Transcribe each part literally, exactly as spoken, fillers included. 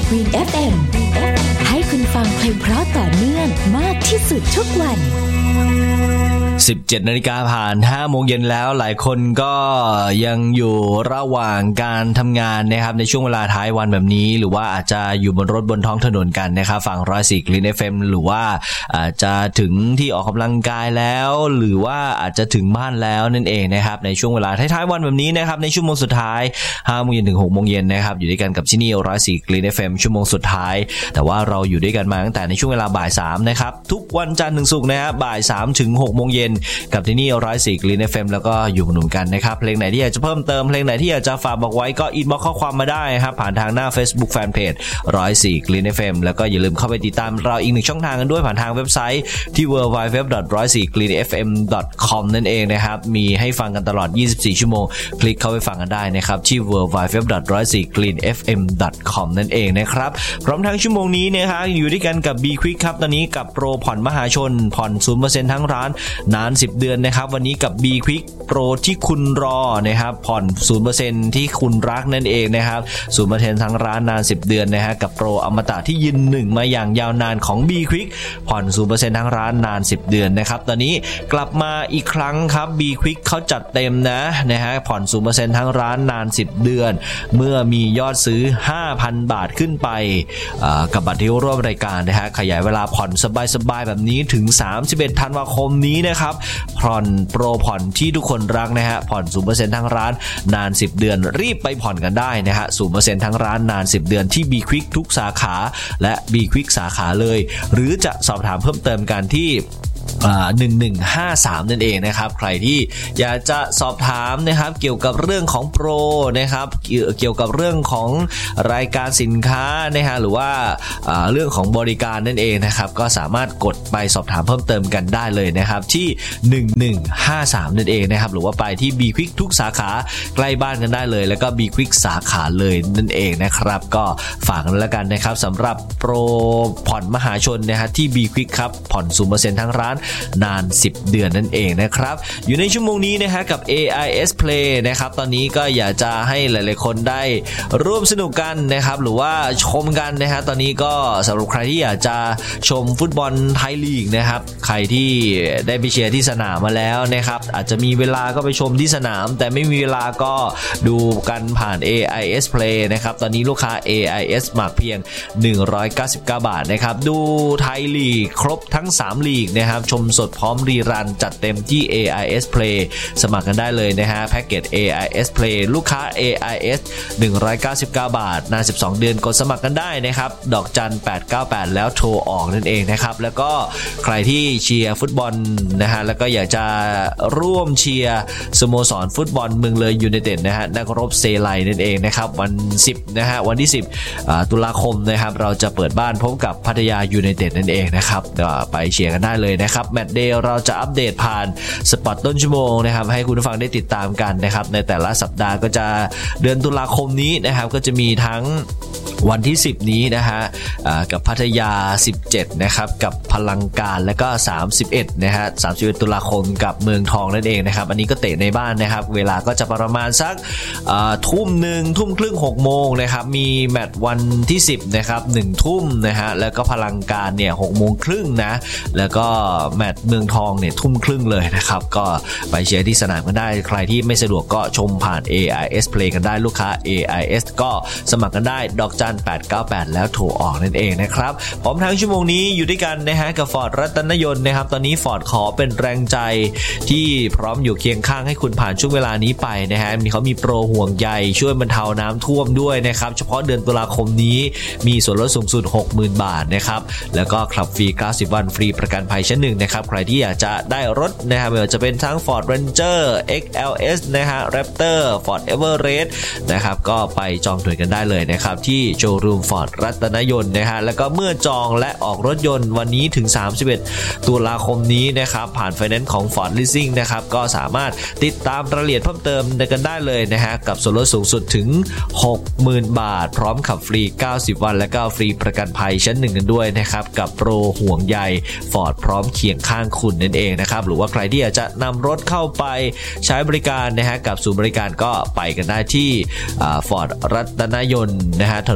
Green เอฟ เอ็ม ให้คุณฟังเพลงเพราะต่อเนื่องมากที่สุดทุกวันสิบเจ็ดนาฬิกาผ่านห้าโมงเย็นแล้วหลายคนก็ยังอยู่ระหว่างการทำงานนะครับในช่วงเวลาท้ายวันแบบนี้หรือว่าอาจจะอยู่บนรถบนท้องถนนกันนะครับฝั่งหนึ่งร้อยสี่ Green เอฟ เอ็ม หรือว่าอาจจะถึงที่ออกกำลังกายแล้วหรือว่าอาจจะถึงบ้านแล้วนั่นเองนะครับในช่วงเวลาท้ายๆวันแบบนี้นะครับในชั่วโมงสุดท้ายห้าโมงเย็นถึงหกโมงเย็นนะครับอยู่ด้วยกันกับที่นี่หนึ่งร้อยสี่ Green เอฟ เอ็ม ชั่วโมงสุดท้ายแต่ว่าเราอยู่ด้วยกันมาตั้งแต่ในช่วงเวลาบ่ายสามนะครับทุกวันจันทร์ถึงศุกร์นะครับบ่ายสามถึงหกโมงเย็นกับที่นี่หนึ่งร้อยสี่ Green เอฟ เอ็ม แล้วก็อยู่หนุนกันนะครับเพลงไหนที่อยากจะเพิ่มเติมเพลงไหนที่อยากจะฝากบอกไว้ก็อินบ็อกซ์ข้อความมาได้ครับผ่านทางหน้า Facebook Fanpage หนึ่งร้อยสี่ Green เอฟ เอ็ม แล้วก็อย่าลืมเข้าไปติดตามเราอีกหนึ่งช่องทางกันด้วยผ่านทางเว็บไซต์ที่ ดับเบิลยู ดับเบิลยู ดับเบิลยู ดอท หนึ่งร้อยสี่ กรีน เอฟ เอ็ม ดอท คอม นั่นเองนะครับมีให้ฟังกันตลอดยี่สิบสี่ชั่วโมงคลิกเข้าไปฟังกันได้นะครับที่ ดับเบิลยู ดับเบิลยู ดับเบิลยู ดอท หนึ่งร้อยสี่ กรีน เอฟ เอ็ม ดอท คอม นั่นเองนะครับพร้อมทั้งชั่วโมงนี้นะครับอยู่ด้วยกันกับ B Quick ครับตอนนี้กับโปรผ่อนมหาชนผ่อน ศูนย์เปอร์เซ็นต์ ทั้งร้านนานสิบเดือนนะครับวันนี้กับ B Quick โปรที่คุณรอนะครับผ่อน ศูนย์เปอร์เซ็นต์ ที่คุณรักนั่นเองนะครับ ศูนย์เปอร์เซ็นต์ ทั้งร้านนานสิบเดือนนะฮะกับโปรอมตะที่ยืนหนึ่งมาอย่างยาวนานของ B Quick ผ่อน ศูนย์เปอร์เซ็นต์ ทั้งร้านนานสิบเดือนนะครับตอนนี้กลับมาอีกครั้งครับ B Quick เขาจัดเต็มนะนะฮะผ่อน ศูนย์เปอร์เซ็นต์ ทั้งร้านนานสิบเดือนเมื่อมียอดซื้อ ห้าพัน บาทขึ้นไปกับบัตรที่ร่วมรายการนะฮะขยายเวลาผ่อนสบายๆแบบนี้ถึงสามสิบเอ็ดธันวาคมนี้นะครับผ่อนโปรผ่อนที่ทุกคนรักนะฮะผ่อน ศูนย์เปอร์เซ็นต์ ทั้งร้านนานสิบเดือนรีบไปผ่อนกันได้นะฮะ ศูนย์เปอร์เซ็นต์ ทั้งร้านนานสิบเดือนที่ B Quick ทุกสาขาและ B Quick สาขาเลยหรือจะสอบถามเพิ่มเติมกันที่หนึ่งหนึ่งห้าสามนั่นเองนะครับใครที่อยากจะสอบถามนะครับเกี่ยวกับเรื่องของโปรนะครับเกี่ยวกับเรื่องของรายการสินค้านะฮะหรือว่าเรื่องของบริการนั่นเองนะครับก็สามารถกดไปสอบถามเพิ่มเติมกันได้เลยนะครับที่หนึ่งหนึ่งห้าสามนั่นเองนะครับหรือว่าไปที่ B Quick ทุกสาขาใกล้บ้านกันได้เลยแล้วก็ B Quick สาขาเลยนั่นเองนะครับก็ฝากกันแล้วกันนะครับสำหรับโปรผ่อนมหาชนนะฮะที่ B Quick ครับผ่อน ศูนย์เปอร์เซ็นต์ ทั้งร้านนานสิบเดือนนั่นเองนะครับอยู่ในชั่วโมงนี้นะฮะกับ เอ ไอ เอส Play นะครับตอนนี้ก็อยากจะให้หลายๆคนได้ร่วมสนุกกันนะครับหรือว่าชมกันนะฮะตอนนี้ก็สำหรับใครที่อยากจะชมฟุตบอลไทยลีกนะครับใครที่ได้ไปเชียร์ที่สนามมาแล้วนะครับอาจจะมีเวลาก็ไปชมที่สนามแต่ไม่มีเวลาก็ดูกันผ่าน เอ ไอ เอส Play นะครับตอนนี้ลูกค้า เอ ไอ เอส หมากเพียงหนึ่งร้อยเก้าสิบเก้าบาทนะครับดูไทยลีกครบทั้งสามลีกนะครับชมสดพร้อมรีรันจัดเต็มที่ เอ ไอ เอส Play สมัครกันได้เลยนะฮะแพ็กเกจ เอ ไอ เอส Play ลูกค้า เอ ไอ เอส หนึ่งร้อยเก้าสิบเก้าบาทนานสิบสองเดือนกดสมัครกันได้นะครับดอกจันแปดเก้าแปดแล้วโทรออกนั่นเองนะครับแล้วก็ใครที่เชียร์ฟุตบอลนะฮะแล้วก็อยากจะร่วมเชียร์สโมสรฟุตบอลเมืองเลยยูไนเต็ดนะฮะนักรบเซไลนั่นเองนะครับวันสิบนะฮะวันที่สิบตุลาคมนะครับเราจะเปิดบ้านพบกับพัทยายูไนเต็ดนั่นเองนะครับไปเชียร์กันได้เลยนะครับแมตช์เดย์เราจะอัปเดตผ่านสปอตต้นชั่วโมงนะครับให้คุณผู้ฟังได้ติดตามกันนะครับในแต่ละสัปดาห์ก็จะเดือนตุลาคมนี้นะครับก็จะมีทั้งวันที่สิบนี้นะฮะกับพัทยาสิบเจ็ดนะครับกับพลังการและก็สามสิบเอ็ดนะฮะสามสิบเอ็ดตุลาคมกับเมืองทองนั่นเองนะครับอันนี้ก็เตะในบ้านนะครับเวลาก็จะประมาณสักทุ่มหนึ่งทุ่มครึ่งหกโมงนะครับมีแมตช์วันที่สิบนะครับหนึ่งทุ่มนะฮะแล้วก็พลังการเนี่ยหกโมงครึ่งนะแล้วก็แมตช์เมืองทองเนี่ยทุ่มครึ่งเลยนะครับก็ไปเชียร์ที่สนามกันได้ใครที่ไม่สะดวกก็ชมผ่าน เอ ไอ เอส Play กันได้ลูกค้า เอ ไอ เอส ก็สมัครกันได้ดอกจันแปดเก้าแปดแล้วโทรออกนั่นเองนะครับพร้อมทั้งชั่วโมงนี้อยู่ด้วยกันนะฮะกับ Ford รัตนยนต์นะครับตอนนี้ Ford ขอเป็นแรงใจที่พร้อมอยู่เคียงข้างให้คุณผ่านช่วงเวลานี้ไปนะฮะมีเขามีโปรห่วงใยช่วยบรรเทาน้ำท่วมด้วยนะครับเฉพาะเดือนตุลาคมนี้มีส่วนลดสูงสุด หกหมื่น บาทนะครับแล้วก็ขับฟรีเก้าสิบวันฟรีประกันภัยชั้นหนึ่งนะครับใครที่อยากจะได้รถนะครับไม่ว่าจะเป็นทั้ง Ford Ranger เอ็กซ์ แอล เอส นะฮะ Raptor Ford Everest นะครับก็ไปจองหน่วยกันได้เลยนะครับที่โชว์รูม Ford รัตนยนต์นะฮะแล้วก็เมื่อจองและออกรถยนต์วันนี้ถึงสามสิบเอ็ดตุลาคมนี้นะครับผ่านไฟแนนซ์ของ Ford Leasing นะครับก็สามารถติดตามรายละเอียดเพิ่มเติมกันได้เลยนะฮะกับส่วนลดสูงสุดถึง หกหมื่น บาทพร้อมขับฟรีเก้าสิบวันและก็ฟรีประกันภัยชั้นหนึ่งกันด้วยนะครับกับโปรห่วงใย Ford พร้อมเคียงข้างคุณนั่นเองนะครับหรือว่าใครที่อยากจะนำรถเข้าไปใช้บริการนะฮะกับศูนย์บริการก็ไปกันได้ที่ Ford รัตนยนต์นะฮะถนน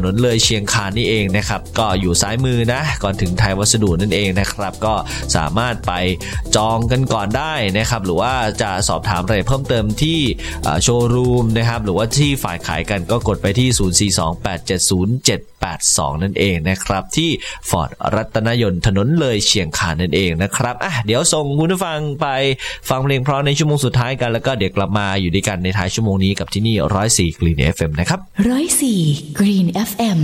นเลยเชียงคานนี่เองนะครับก็อยู่ซ้ายมือนะก่อนถึงไทยวัสดุนั่นเองนะครับก็สามารถไปจองกันก่อนได้นะครับหรือว่าจะสอบถามอะไรเพิ่มเติมที่โชว์รูมนะครับหรือว่าที่ฝ่ายขายกันก็กดไปที่ศูนย์ สี่ สอง แปด เจ็ด ศูนย์ เจ็ด แปด สองนั่นเองนะครับที่ฟอร์ดรัตนยนต์ถนนเลยเชียงคานนั่นเองนะครับอ่ะเดี๋ยวส่งคุณผู้ฟังไปฟังเพลงเพราะในชั่วโมงสุดท้ายกันแล้วก็เดี๋ยวกลับมาอยู่ด้วยกันในท้ายชั่วโมงนี้กับที่นี่หนึ่งศูนย์สี่ Green เอฟ เอ็ม นะครับหนึ่งศูนย์สี่ Green เอฟ เอ็ม